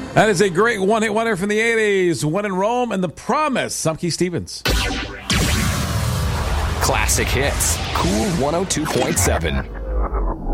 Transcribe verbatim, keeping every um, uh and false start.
That is a great one-hit wonder from the eighties. One in Rome and The Promise. I'm Keith Stevens. Classic hits. Cool one oh two point seven.